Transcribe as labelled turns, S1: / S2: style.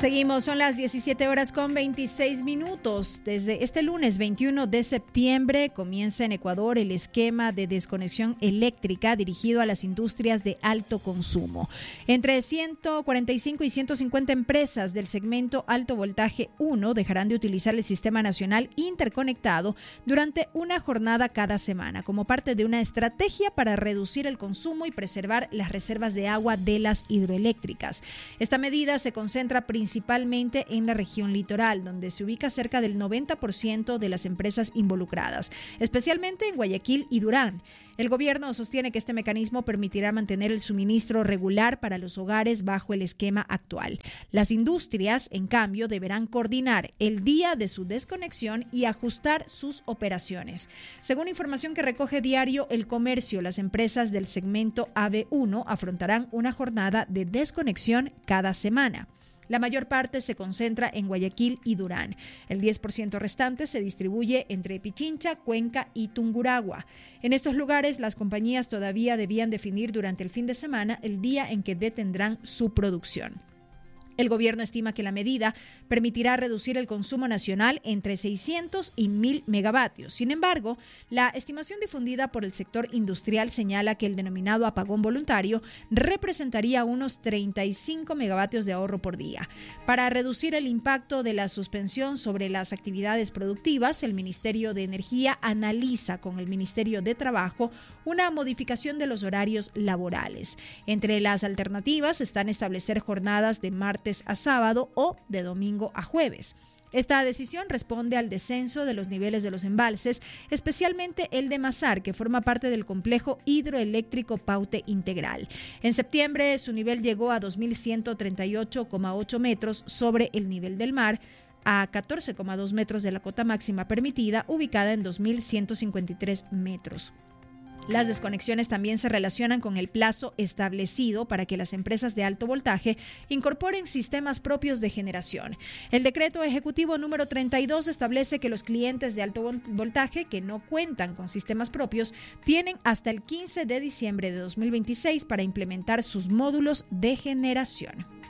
S1: Seguimos, son las 17:26. Desde este lunes 21 de septiembre comienza en Ecuador el esquema de desconexión eléctrica dirigido a las industrias de alto consumo. Entre 145 y 150 empresas del segmento alto voltaje 1 dejarán de utilizar el sistema nacional interconectado durante una jornada cada semana, como parte de una estrategia para reducir el consumo y preservar las reservas de agua de las hidroeléctricas. Esta medida se concentra principalmente en la región litoral, donde se ubica cerca del 90% de las empresas involucradas, especialmente en Guayaquil y Durán. El gobierno sostiene que este mecanismo permitirá mantener el suministro regular para los hogares bajo el esquema actual. Las industrias, en cambio, deberán coordinar el día de su desconexión y ajustar sus operaciones. Según información que recoge Diario El Comercio, las empresas del segmento AB1 afrontarán una jornada de desconexión cada semana. La mayor parte se concentra en Guayaquil y Durán. El 10% restante se distribuye entre Pichincha, Cuenca y Tungurahua. En estos lugares, las compañías todavía debían definir durante el fin de semana el día en que detendrán su producción. El gobierno estima que la medida permitirá reducir el consumo nacional entre 600 y 1.000 megavatios. Sin embargo, la estimación difundida por el sector industrial señala que el denominado apagón voluntario representaría unos 35 megavatios de ahorro por día. Para reducir el impacto de la suspensión sobre las actividades productivas, el Ministerio de Energía analiza con el Ministerio de Trabajo una modificación de los horarios laborales. Entre las alternativas están establecer jornadas de martes a sábado o de domingo a jueves. Esta decisión responde al descenso de los niveles de los embalses, especialmente el de Mazar, que forma parte del complejo hidroeléctrico Paute Integral. En septiembre, su nivel llegó a 2.138,8 metros sobre el nivel del mar, a 14,2 metros de la cota máxima permitida, ubicada en 2.153 metros. Las desconexiones también se relacionan con el plazo establecido para que las empresas de alto voltaje incorporen sistemas propios de generación. El decreto ejecutivo número 32 establece que los clientes de alto voltaje que no cuentan con sistemas propios tienen hasta el 15 de diciembre de 2026 para implementar sus módulos de generación.